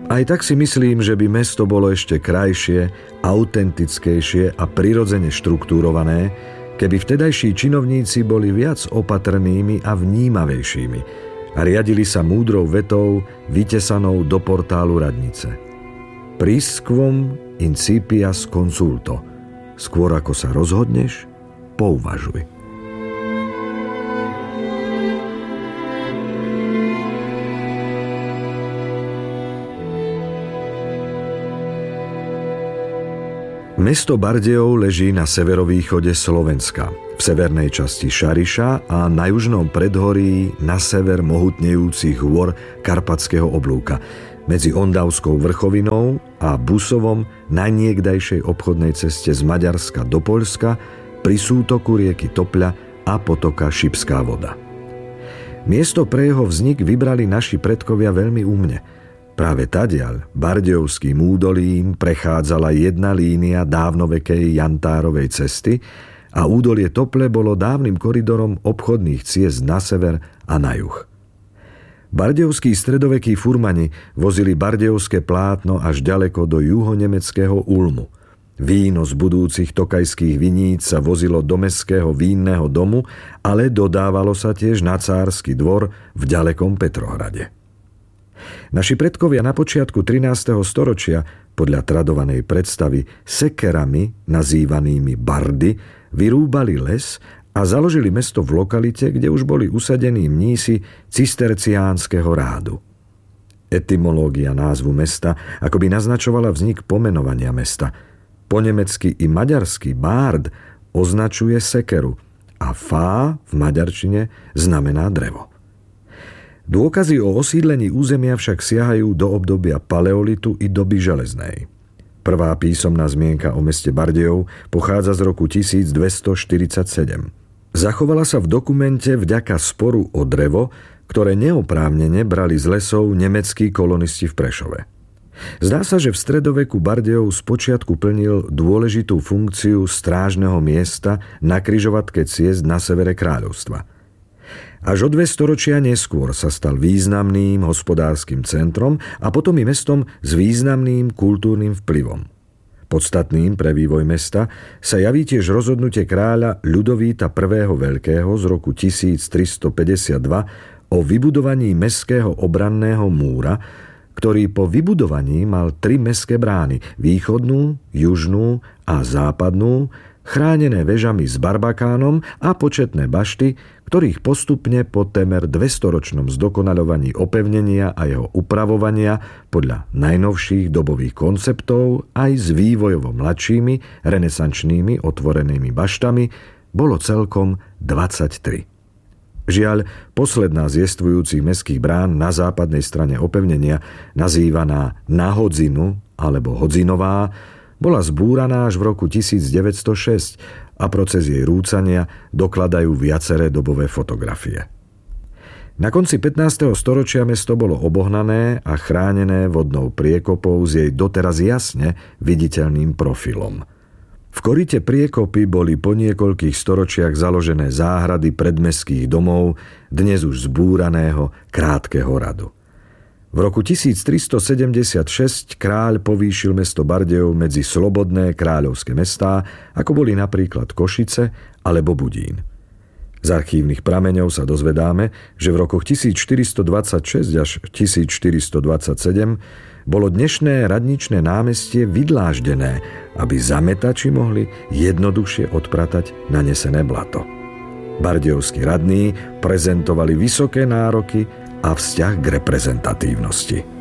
Aj tak si myslím, že by mesto bolo ešte krajšie, autentickejšie a prirodzene štruktúrované, keby vtedajší činovníci boli viac opatrnými a vnímavejšími a riadili sa múdrou vetou vytesanou do portálu radnice. Prisquam incipias consulto. Skôr ako sa rozhodneš, pouvažuj. Mesto Bardejov leží na severovýchode Slovenska, v severnej časti Šariša a na južnom predhorí na sever mohutnejúcich hôr Karpatského oblúka, medzi Ondavskou vrchovinou a Busovom na niekdajšej obchodnej ceste z Maďarska do Poľska pri sútoku rieky Topľa a potoka Šibská voda. Miesto pre jeho vznik vybrali naši predkovia veľmi úmne. Práve tadiaľ Bardejovským údolím prechádzala jedna línia dávnovekej Jantárovej cesty a údolie Tople bolo dávnym koridorom obchodných ciest na sever a na juh. Bardejovskí stredovekí furmani vozili bardejovské plátno až ďaleko do juhonemeckého Ulmu. Víno z budúcich tokajských viníc sa vozilo do mestského vínneho domu, ale dodávalo sa tiež na cársky dvor v ďalekom Petrohrade. Naši predkovia na počiatku 13. storočia podľa tradovanej predstavy sekerami, nazývanými bardy, vyrúbali les a založili mesto v lokalite, kde už boli usadení mnísi cisterciánskeho rádu. Etymológia názvu mesta akoby naznačovala vznik pomenovania mesta. Po nemecky i maďarsky bárd označuje sekeru a fá v maďarčine znamená drevo. Dôkazy o osídlení územia však siahajú do obdobia paleolitu i doby železnej. Prvá písomná zmienka o meste Bardejov pochádza z roku 1247. Zachovala sa v dokumente vďaka sporu o drevo, ktoré neoprávnene brali z lesov nemeckí kolonisti v Prešove. Zdá sa, že v stredoveku Bardejov spočiatku plnil dôležitú funkciu strážneho miesta na križovatke ciest na severe kráľovstva. Až o 2 storočia neskôr sa stal významným hospodárskym centrom a potom i mestom s významným kultúrnym vplyvom. Podstatným pre vývoj mesta sa javí tiež rozhodnutie kráľa Ľudovíta I. Veľkého z roku 1352 o vybudovaní mestského obranného múra, ktorý po vybudovaní mal 3 mestské brány, východnú, južnú a západnú, chránené vežami s barbakánom a početné bašty, ktorých postupne po témer 200-ročnom zdokonaľovaní opevnenia a jeho upravovania podľa najnovších dobových konceptov aj s vývojovo mladšími renesančnými otvorenými baštami bolo celkom 23. Žiaľ, posledná z jestvujúcich mestských brán na západnej strane opevnenia, nazývaná Na Hodzinu alebo Hodzinová, bola zbúraná až v roku 1906 a proces jej rúcania dokladajú viaceré dobové fotografie. Na konci 15. storočia mesto bolo obohnané a chránené vodnou priekopou s jej doteraz jasne viditeľným profilom. V korite priekopy boli po niekoľkých storočiach založené záhrady predmestských domov, dnes už zbúraného krátkeho radu. V roku 1376 kráľ povýšil mesto Bardejov medzi slobodné kráľovské mestá, ako boli napríklad Košice alebo Budín. Z archívnych prameňov sa dozvedáme, že v rokoch 1426 až 1427 bolo dnešné radničné námestie vydláždené, aby zametači mohli jednoduchšie odpratať nanesené blato. Bardejovskí radní prezentovali vysoké nároky a vzťah k reprezentatívnosti.